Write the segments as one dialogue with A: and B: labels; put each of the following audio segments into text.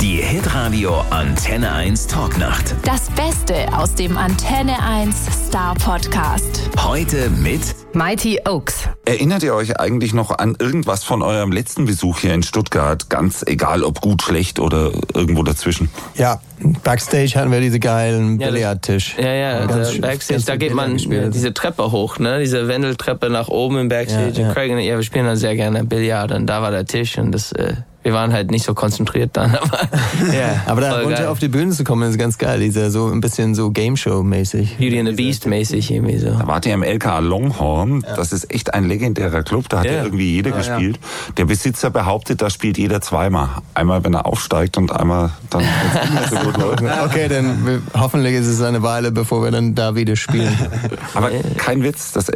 A: Die Hitradio Antenne 1 Talknacht.
B: Das Beste aus dem Antenne 1 Star Podcast.
A: Heute mit
B: Mighty Oaks.
C: Erinnert ihr euch eigentlich noch an irgendwas von eurem letzten Besuch hier in Stuttgart? Ganz egal, ob gut, schlecht oder irgendwo dazwischen.
D: Ja, Backstage hatten wir diese geilen Billardtisch.
E: Ja, Backstage, da geht man diese Treppe hoch, ne? Diese Wendeltreppe nach oben im Backstage.
D: Ja.
E: Und Craig und ich, wir spielen da sehr gerne Billard und da war der Tisch und das, wir waren halt nicht so konzentriert dann,
D: aber da runter auf die Bühne zu kommen, ist ganz geil. Dieser so ein bisschen so Game-Show-mäßig.
E: Beauty and the Beast mäßig irgendwie so.
C: Da wart ihr im LKA Longhorn. Ja. Das ist echt ein legendärer Club. Da hat ja irgendwie jeder gespielt. Ja. Der Besitzer behauptet, da spielt jeder zweimal. Einmal, wenn er aufsteigt und einmal dann, wenn es nicht mehr so gut läuft.
D: Okay, dann hoffentlich ist es eine Weile, bevor wir dann da wieder spielen.
C: Aber kein Witz, das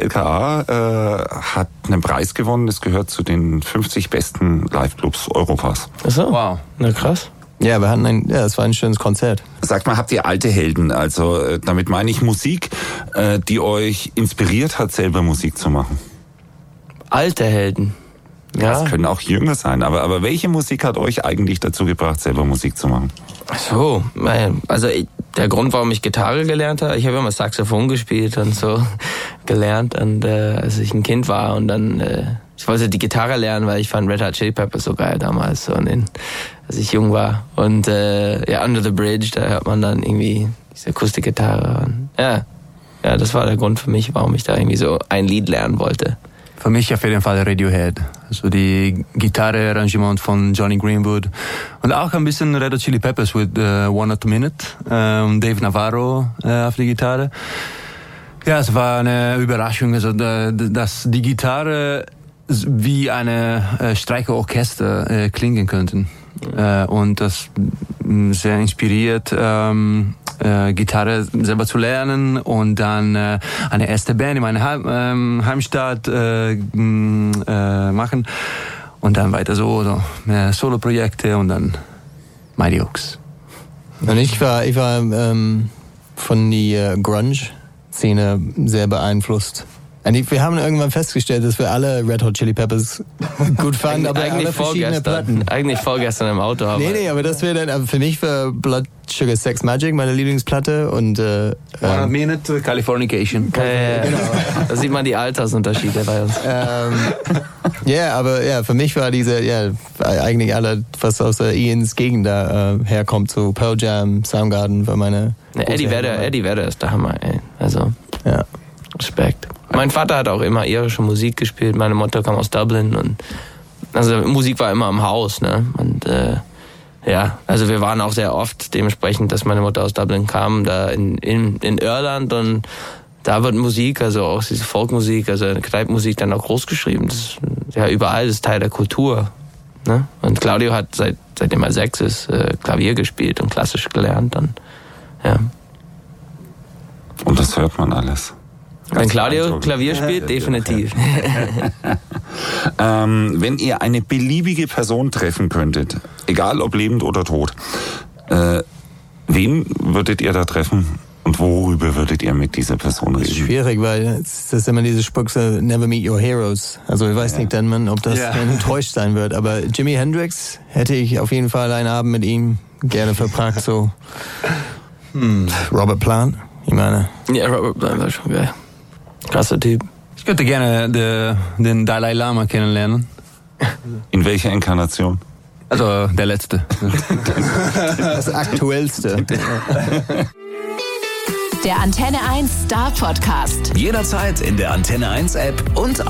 C: LKA hat einen Preis gewonnen. Es gehört zu den 50 besten Live-Clubs Europas.
E: Ach so. Wow. Na krass.
D: Ja, es war ein schönes Konzert.
C: Sagt mal, habt ihr alte Helden? Also damit meine ich Musik, die euch inspiriert hat, selber Musik zu machen.
E: Alte Helden?
C: Ja. Das können auch jünger sein, aber welche Musik hat euch eigentlich dazu gebracht, selber Musik zu machen?
E: So, also der Grund, warum ich Gitarre gelernt habe, ich habe immer Saxophon gespielt und so gelernt, und als ich ein Kind war und dann ich wollte die Gitarre lernen, weil ich fand Red Hot Chili Peppers so geil damals, als ich jung war. Und Under the Bridge, da hört man dann irgendwie diese Akustikgitarre. Und, ja, das war der Grund für mich, warum ich da irgendwie so ein Lied lernen wollte.
F: Für mich auf jeden Fall Radiohead. Also die Gitarre-Arrangement von Johnny Greenwood. Und auch ein bisschen Red Hot Chili Peppers mit One Hot Minute. Und Dave Navarro auf die Gitarre. Ja, es war eine Überraschung, also dass die Gitarre wie eine Streicherorchester klingen könnten. Und das sehr inspiriert, Gitarre selber zu lernen und dann eine erste Band in meiner Heimstadt machen und dann weiter so mehr Solo-Projekte und dann Mighty Oaks.
D: Und ich war von der Grunge-Szene sehr beeinflusst. Wir haben irgendwann festgestellt, dass wir alle Red Hot Chili Peppers gut fanden, aber alle verschiedene Platten.
E: Eigentlich vorgestern im Auto.
D: Nee, aber das wäre dann, für mich war Blood Sugar Sex Magic meine Lieblingsplatte und
F: One Minute Californication.
D: Genau.
E: Da sieht man die Altersunterschiede bei uns.
D: Aber für mich war eigentlich alle, was aus der Ians Gegend da herkommt, so Pearl Jam, Soundgarden, war meine...
E: Eddie Vedder ist der Hammer, ey. Also, Respekt. Mein Vater hat auch immer irische Musik gespielt, meine Mutter kam aus Dublin und also Musik war immer im Haus, ne? Und also wir waren auch sehr oft dementsprechend, dass meine Mutter aus Dublin kam, da in Irland, und da wird Musik, also auch diese Folkmusik, also Kneipenmusik dann auch groß geschrieben. Das ist ja überall, das ist Teil der Kultur, ne? Und Claudio hat seitdem er 6 ist Klavier gespielt und klassisch gelernt dann. Ja.
C: Und das hört man alles.
E: Wenn Claudio Klavier spielt, definitiv.
C: Wenn ihr eine beliebige Person treffen könntet, egal ob lebend oder tot, wen würdet ihr da treffen und worüber würdet ihr mit dieser Person reden?
D: Schwierig, weil das ist immer diese Spruchse, never meet your heroes. Also ich weiß nicht dann, ob das enttäuscht sein wird, aber Jimi Hendrix hätte ich auf jeden Fall einen Abend mit ihm gerne verbracht, so. Robert Plant, ich meine.
E: Ja, Robert Plant war schon geil. Krasser Typ.
F: Ich könnte gerne den Dalai Lama kennenlernen.
C: In welcher Inkarnation?
F: Also der letzte.
D: Das aktuellste.
B: Der Antenne 1 Star Podcast.
A: jederzeit in der Antenne 1 App und